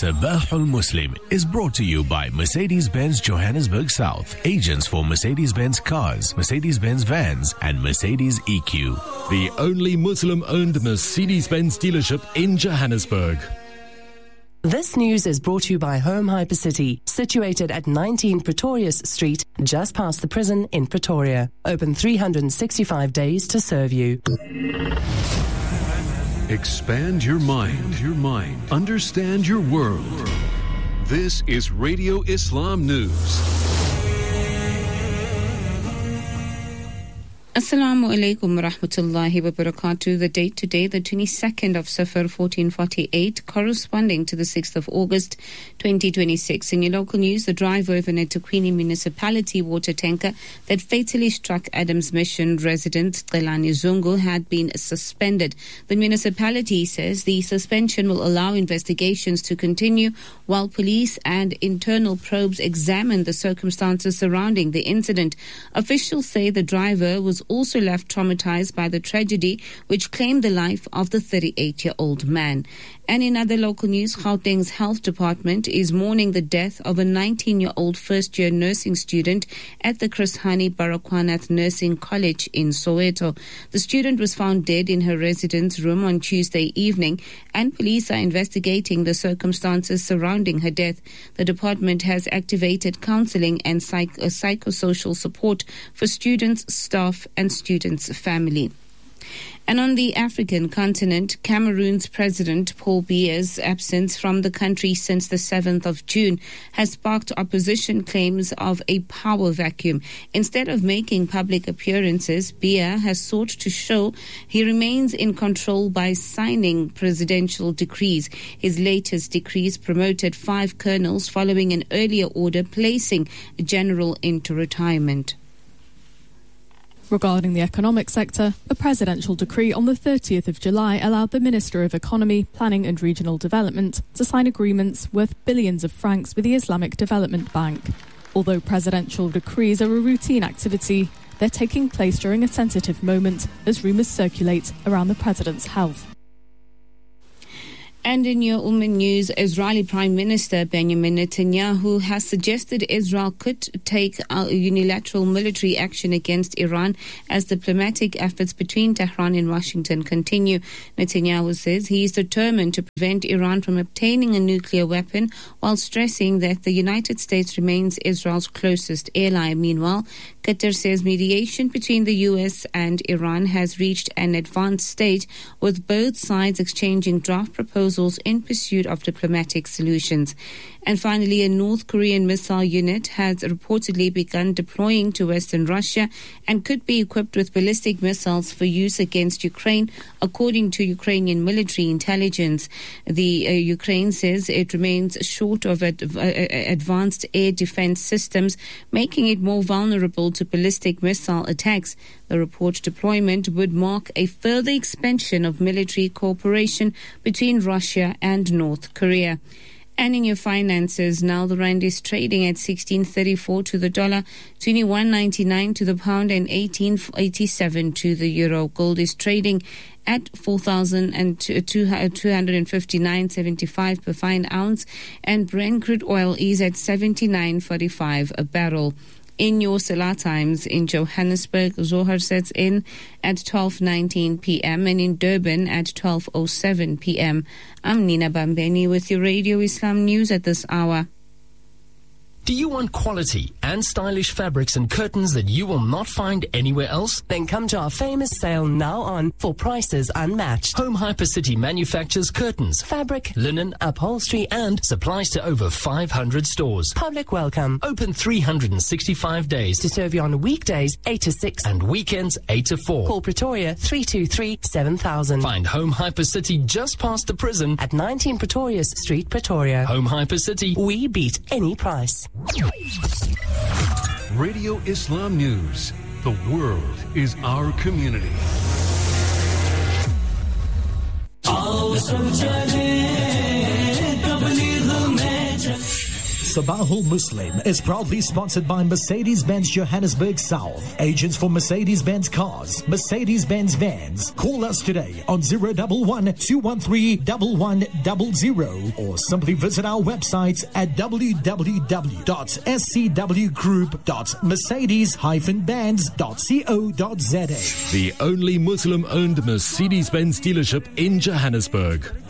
Sabahul Muslim is brought to you by Mercedes-Benz Johannesburg South, agents for Mercedes-Benz cars, Mercedes-Benz vans and Mercedes EQ. The only Muslim-owned Mercedes-Benz dealership in Johannesburg. This news is brought to you by Home Hypercity, situated at 19 Pretorius Street, just past the prison in Pretoria. Open 365 days to serve you. Expand your mind. Understand your world. This is Radio Islam News. Assalamu alaikum wa rahmatullahi wa barakatuh. The date today, the 22nd of Safar 1448, corresponding to the 6th of August 2026. In your local news, the driver of an eThekwini municipality water tanker that fatally struck Adams Mission resident Qelani Zungu had been suspended. The municipality says the suspension will allow investigations to continue while police and internal probes examine the circumstances surrounding the incident. Officials say the driver was also left traumatized by the tragedy which claimed the life of the 38-year-old man. And in other local news, Gauteng's health department is mourning the death of a 19-year-old first-year nursing student at the Chris Hani Baragwanath Nursing College in Soweto. The student was found dead in her residence room on Tuesday evening, and police are investigating the circumstances surrounding her death. The department has activated counseling and psychosocial support for students, staff, and students' family. And on the African continent, Cameroon's President Paul Biya's absence from the country since the 7th of June has sparked opposition claims of a power vacuum. Instead of making public appearances, Biya has sought to show he remains in control by signing presidential decrees. His latest decrees promoted 5 colonels following an earlier order placing a general into retirement. Regarding the economic sector, a presidential decree on the 30th of July allowed the Minister of Economy, Planning and Regional Development to sign agreements worth billions of francs with the Islamic Development Bank. Although presidential decrees are a routine activity, they're taking place during a sensitive moment as rumours circulate around the president's health. And in your news, Israeli Prime Minister Benjamin Netanyahu has suggested Israel could take unilateral military action against Iran as diplomatic efforts between Tehran and Washington continue. Netanyahu says he is determined to prevent Iran from obtaining a nuclear weapon, while stressing that the United States remains Israel's closest ally. Meanwhile, Qatar says mediation between the U.S. and Iran has reached an advanced stage, with both sides exchanging draft proposals in pursuit of diplomatic solutions. And finally, a North Korean missile unit has reportedly begun deploying to Western Russia and could be equipped with ballistic missiles for use against Ukraine, according to Ukrainian military intelligence. The Ukraine says it remains short of advanced air defense systems, making it more vulnerable to ballistic missile attacks. The report deployment would mark a further expansion of military cooperation between Russia and North Korea. And in your finances, now the rand is trading at 16.34 to the dollar, 21.99 to the pound and 18.87 to the euro. Gold is trading at 4,259.75 per fine ounce, and Brent crude oil is at 79.45 a barrel. In your Salah times, in Johannesburg, Zohar sets in at 12:19 p.m. and in Durban at 12:07 p.m. I'm Nina Bambeni with your Radio Islam News at this hour. Do you want quality and stylish fabrics and curtains that you will not find anywhere else? Then come to our famous sale now on for prices unmatched. Home Hypercity manufactures curtains, Fabric, linen, upholstery and supplies to over 500 stores. Public welcome. Open 365 days to serve you on weekdays 8 to 6 and weekends 8 to 4. Call Pretoria 323 7000. Find Home Hypercity just past the prison at 19 Pretorius Street, Pretoria. Home Hypercity. We beat any price. Radio Islam News. The world is our community. Sabahul Muslim is proudly sponsored by Mercedes-Benz Johannesburg South. Agents for Mercedes-Benz cars, Mercedes-Benz vans. Call us today on 011-213-1100 or simply visit our website at www.scwgroup.mercedes-benz.co.za. The only Muslim-owned Mercedes-Benz dealership in Johannesburg.